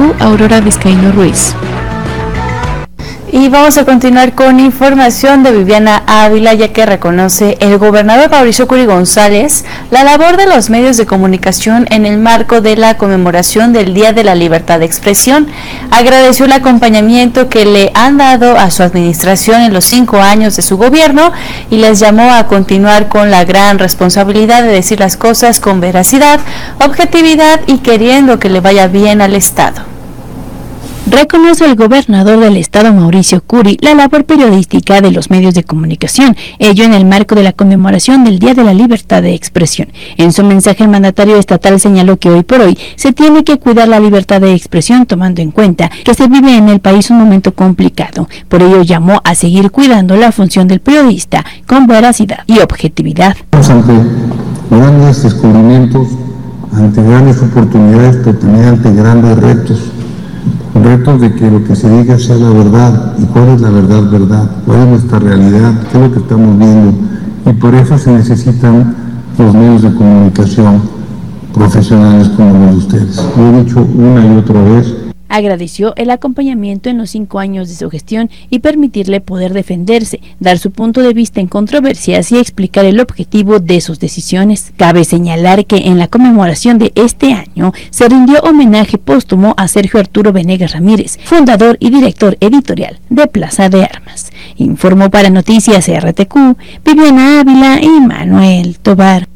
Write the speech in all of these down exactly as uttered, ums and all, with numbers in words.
Aurora Vizcaíno Ruiz. Y vamos a continuar con información de Viviana Ávila, ya que reconoce el gobernador Mauricio Curi González la labor de los medios de comunicación en el marco de la conmemoración del Día de la Libertad de Expresión. Agradeció el acompañamiento que le han dado a su administración en los cinco años de su gobierno y les llamó a continuar con la gran responsabilidad de decir las cosas con veracidad, objetividad y queriendo que le vaya bien al Estado. Reconoce el gobernador del estado Mauricio Curi la labor periodística de los medios de comunicación, ello en el marco de la conmemoración del Día de la Libertad de Expresión. En su mensaje, el mandatario estatal señaló que hoy por hoy se tiene que cuidar la libertad de expresión, tomando en cuenta que se vive en el país un momento complicado. Por ello llamó a seguir cuidando la función del periodista con veracidad y objetividad. Ante grandes descubrimientos, ante grandes oportunidades, pero también ante grandes retos. Retos de que lo que se diga sea la verdad. ¿Y cuál es la verdad, verdad? ¿Cuál es nuestra realidad? ¿Qué es lo que estamos viendo? Y por eso se necesitan los medios de comunicación profesionales como los de ustedes. Lo he dicho una y otra vez. Agradeció el acompañamiento en los cinco años de su gestión y permitirle poder defenderse, dar su punto de vista en controversias y explicar el objetivo de sus decisiones. Cabe señalar que en la conmemoración de este año se rindió homenaje póstumo a Sergio Arturo Venegas Ramírez, fundador y director editorial de Plaza de Armas. Informó para Noticias R T Q, Viviana Ávila y Manuel Tobar.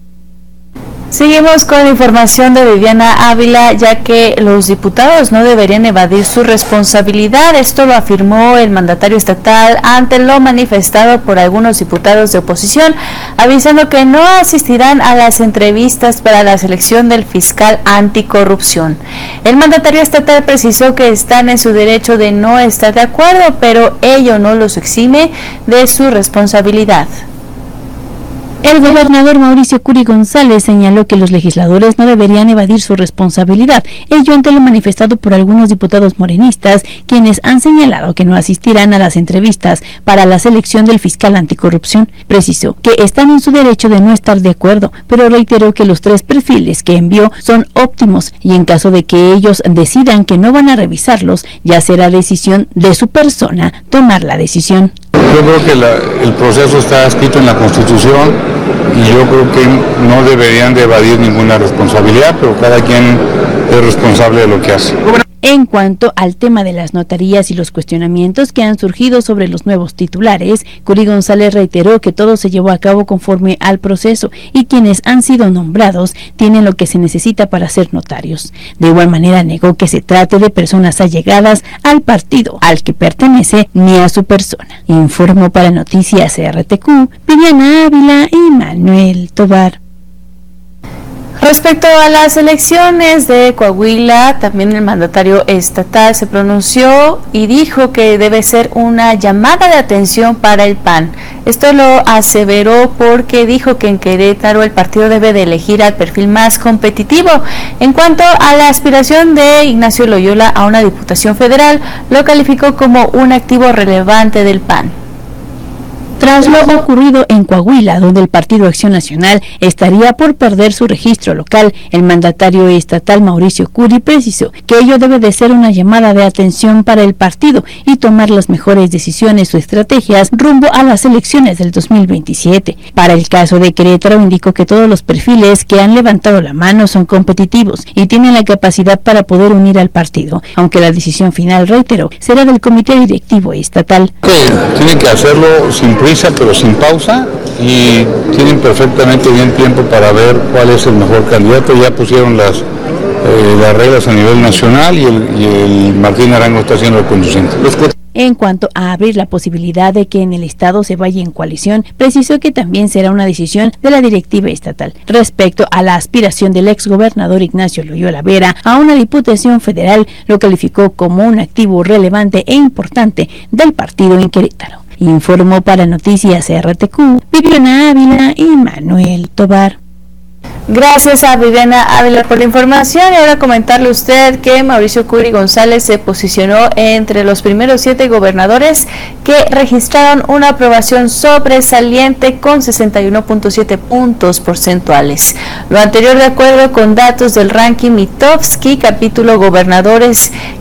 Seguimos con la información de Viviana Ávila, ya que los diputados no deberían evadir su responsabilidad. Esto lo afirmó el mandatario estatal ante lo manifestado por algunos diputados de oposición, avisando que no asistirán a las entrevistas para la selección del fiscal anticorrupción. El mandatario estatal precisó que están en su derecho de no estar de acuerdo, pero ello no los exime de su responsabilidad. El gobernador Mauricio Curi González señaló que los legisladores no deberían evadir su responsabilidad, ello ante lo manifestado por algunos diputados morenistas, quienes han señalado que no asistirán a las entrevistas para la selección del fiscal anticorrupción. Precisó que están en su derecho de no estar de acuerdo, pero reiteró que los tres perfiles que envió son óptimos y en caso de que ellos decidan que no van a revisarlos, ya será decisión de su persona tomar la decisión. Yo creo que la, el proceso está escrito en la Constitución y yo creo que no deberían de evadir ninguna responsabilidad, pero cada quien es responsable de lo que hace. En cuanto al tema de las notarías y los cuestionamientos que han surgido sobre los nuevos titulares, Curi González reiteró que todo se llevó a cabo conforme al proceso y quienes han sido nombrados tienen lo que se necesita para ser notarios. De igual manera negó que se trate de personas allegadas al partido al que pertenece ni a su persona. Informó para Noticias R T Q, Viviana Ávila y Manuel Tobar. Respecto a las elecciones de Coahuila, también el mandatario estatal se pronunció y dijo que debe ser una llamada de atención para el P A N. Esto lo aseveró porque dijo que en Querétaro el partido debe de elegir al perfil más competitivo. En cuanto a la aspiración de Ignacio Loyola a una diputación federal, lo calificó como un activo relevante del P A N. Tras lo ocurrido en Coahuila, donde el Partido Acción Nacional estaría por perder su registro local, el mandatario estatal Mauricio Curi precisó que ello debe de ser una llamada de atención para el partido y tomar las mejores decisiones o estrategias rumbo a las elecciones del dos mil veintisiete. Para el caso de Querétaro, indicó que todos los perfiles que han levantado la mano son competitivos y tienen la capacidad para poder unir al partido, aunque la decisión final, reiteró, será del comité directivo estatal. Sí, tienen que hacerlo sin prisa, pero sin pausa, y tienen perfectamente bien tiempo para ver cuál es el mejor candidato. Ya pusieron las, eh, las reglas a nivel nacional y el, y el Martín Arango está siendo el conducente. Los En cuanto a abrir la posibilidad de que en el estado se vaya en coalición, precisó que también será una decisión de la directiva estatal. Respecto a la aspiración del exgobernador Ignacio Loyola Vera a una diputación federal, lo calificó como un activo relevante e importante del partido en Querétaro. Informó para Noticias R T Q, Viviana Ávila y Manuel Tobar. Gracias a Viviana Ávila por la información. Y ahora comentarle a usted que Mauricio Curi González se posicionó entre los primeros siete gobernadores que registraron una aprobación sobresaliente con sesenta y uno punto siete puntos porcentuales. Lo anterior de acuerdo con datos del ranking Mitofsky, capítulo Gobernadores